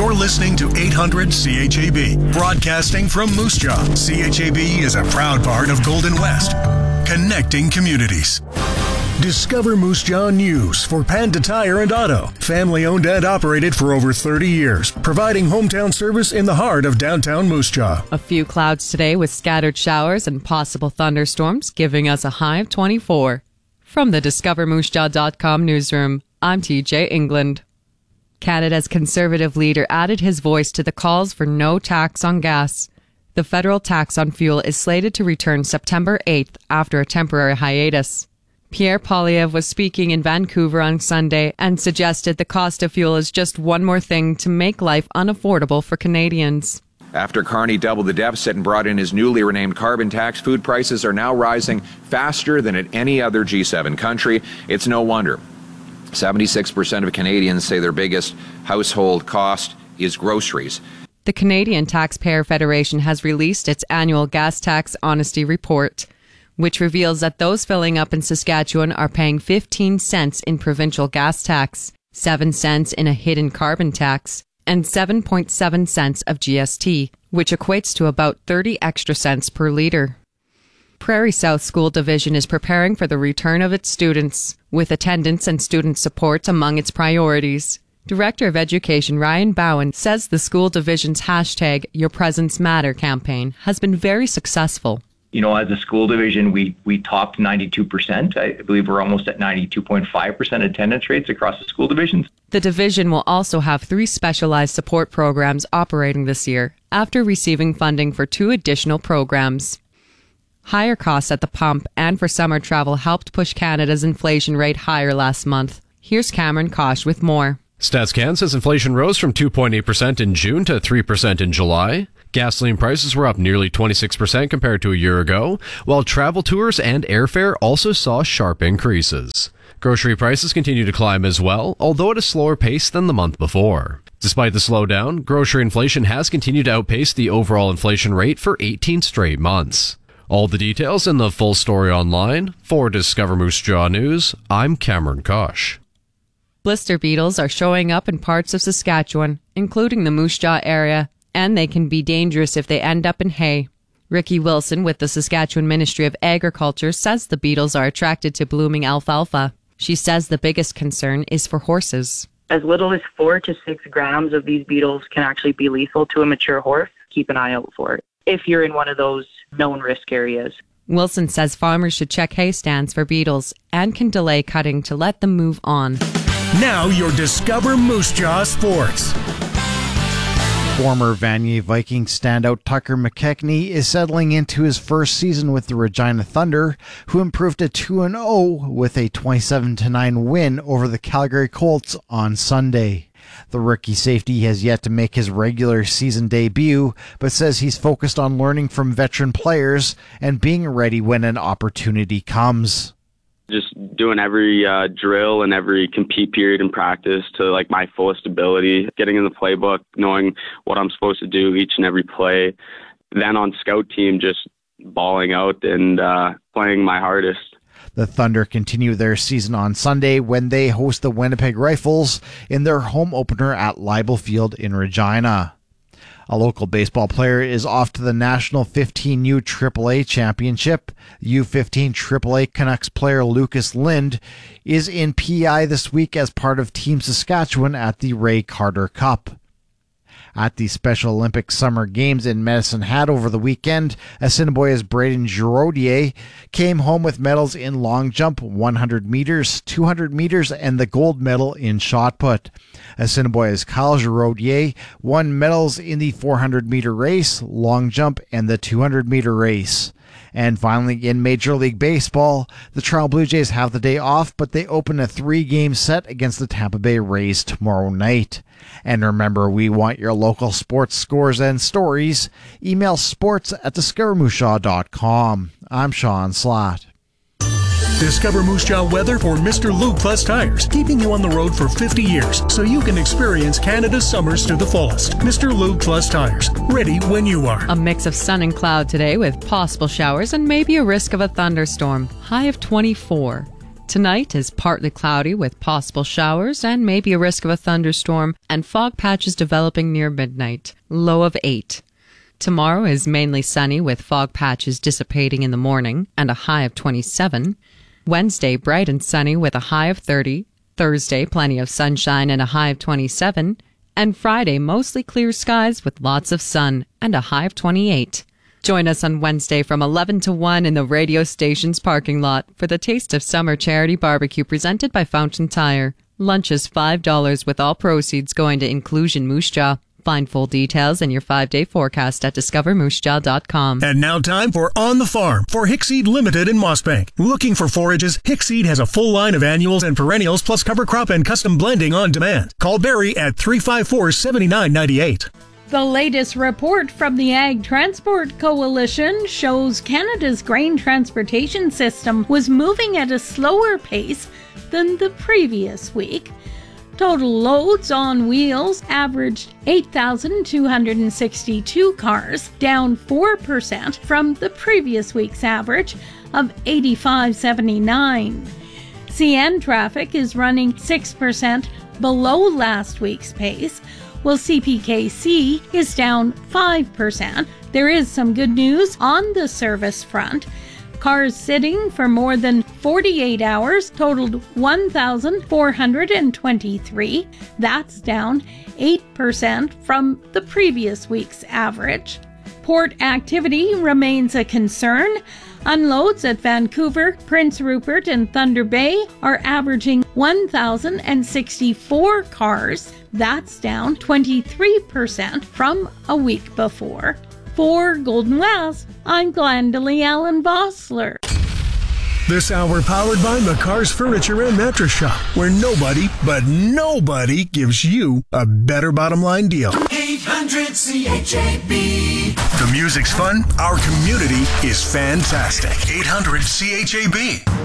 You're listening to 800 CHAB, broadcasting from Moose Jaw. CHAB is a proud part of Golden West, connecting communities. Discover Moose Jaw News for Panda Tire and Auto. Family owned and operated for over 30 years, providing hometown service in the heart of downtown Moose Jaw. A few clouds today with scattered showers and possible thunderstorms, giving us a high of 24. From the DiscoverMooseJaw.com newsroom, I'm TJ England. Canada's Conservative leader added his voice to the calls for no tax on gas. The federal tax on fuel is slated to return September 8th after a temporary hiatus. Pierre Poilievre was speaking in Vancouver on Sunday and suggested the cost of fuel is just one more thing to make life unaffordable for Canadians. After Carney doubled the deficit and brought in his newly renamed carbon tax, food prices are now rising faster than at any other G7 country. It's no wonder. 76% of Canadians say their biggest household cost is groceries. The Canadian Taxpayer Federation has released its annual gas tax honesty report, which reveals that those filling up in Saskatchewan are paying 15 cents in provincial gas tax, 7 cents in a hidden carbon tax, and 7.7 cents of GST, which equates to about 30 extra cents per litre. Prairie South School Division is preparing for the return of its students, with attendance and student support among its priorities. Director of Education Ryan Bowen says the school division's hashtag Your Presence Matter campaign has been very successful. You know, as a school division, we topped 92%. I believe we're almost at 92.5% attendance rates across the school divisions. The division will also have 3 specialized support programs operating this year, after receiving funding for 2 additional programs. Higher costs at the pump and for summer travel helped push Canada's inflation rate higher last month. Here's Cameron Kosh with more. StatsCan says inflation rose from 2.8% in June to 3% in July. Gasoline prices were up nearly 26% compared to a year ago, while travel tours and airfare also saw sharp increases. Grocery prices continue to climb as well, although at a slower pace than the month before. Despite the slowdown, grocery inflation has continued to outpace the overall inflation rate for 18 straight months. All the details in the full story online. For Discover Moose Jaw News, I'm Cameron Kosh. Blister beetles are showing up in parts of Saskatchewan, including the Moose Jaw area, and they can be dangerous if they end up in hay. Ricky Wilson with the Saskatchewan Ministry of Agriculture says the beetles are attracted to blooming alfalfa. She says the biggest concern is for horses. As little as 4 to 6 grams of these beetles can actually be lethal to a mature horse. Keep an eye out for it if you're in one of those known risk areas. Wilson says farmers should check hay stands for beetles and can delay cutting to let them move on. Now your Discover Moose Jaw Sports. Former Vanier Vikings standout Tucker McKechnie is settling into his first season with the Regina Thunder, who improved to 2-0 with a 27-9 win over the Calgary Colts on Sunday. The rookie safety has yet to make his regular season debut, but says he's focused on learning from veteran players and being ready when an opportunity comes. Just doing every drill and every compete period in practice to like my fullest ability, getting in the playbook, knowing what I'm supposed to do each and every play. Then on scout team, just balling out and playing my hardest. The Thunder continue their season on Sunday when they host the Winnipeg Rifles in their home opener at Leibel Field in Regina. A local baseball player is off to the National 15U AAA Championship. U15 AAA Canucks player Lucas Lind is in PI this week as part of Team Saskatchewan at the Ray Carter Cup. At the Special Olympic Summer Games in Medicine Hat over the weekend, Assiniboia's Braden Giraudier came home with medals in long jump, 100 meters, 200 meters, and the gold medal in shot put. Assiniboia's Kyle Giraudier won medals in the 400-meter race, long jump, and the 200-meter race. And finally, in Major League Baseball, the Toronto Blue Jays have the day off, but they open a 3-game set against the Tampa Bay Rays tomorrow night. And remember, we want your local sports scores and stories. Email sports@discovermoosejaww.com. I'm Sean Slott. Discover Moose Jaw weather for Mr. Lube Plus Tires, keeping you on the road for 50 years so you can experience Canada's summers to the fullest. Mr. Lube Plus Tires, ready when you are. A mix of sun and cloud today with possible showers and maybe a risk of a thunderstorm. High of 24. Tonight is partly cloudy with possible showers and maybe a risk of a thunderstorm, and fog patches developing near midnight. Low of 8. Tomorrow is mainly sunny with fog patches dissipating in the morning and a high of 27. Wednesday, bright and sunny with a high of 30. Thursday, plenty of sunshine and a high of 27. And Friday, mostly clear skies with lots of sun and a high of 28. Join us on Wednesday from 11 to 1 in the radio station's parking lot for the Taste of Summer charity barbecue presented by Fountain Tire. Lunch is $5 with all proceeds going to Inclusion Moose Jaw. Find full details in your 5-day forecast at discovermoosejaw.com. And now time for On the Farm for Hickseed Limited in Mossbank. Looking for forages? Hickseed has a full line of annuals and perennials plus cover crop and custom blending on demand. Call Barry at 354-7998. The latest report from the Ag Transport Coalition shows Canada's grain transportation system was moving at a slower pace than the previous week. Total loads on wheels averaged 8,262 cars, down 4% from the previous week's average of 8,579. CN traffic is running 6% below last week's pace, while CPKC is down 5%. There is some good news on the service front. Cars sitting for more than 48 hours totaled 1,423. That's down 8% from the previous week's average. Port activity remains a concern. Unloads at Vancouver, Prince Rupert, and Thunder Bay are averaging 1,064 cars. That's down 23% from a week before. For Golden West, I'm Glendalee Allen Vossler. This hour powered by McCar's Furniture and Mattress Shop, where nobody, but nobody, gives you a better bottom line deal. 800 CHAB. The music's fun. Our community is fantastic. 800 CHAB.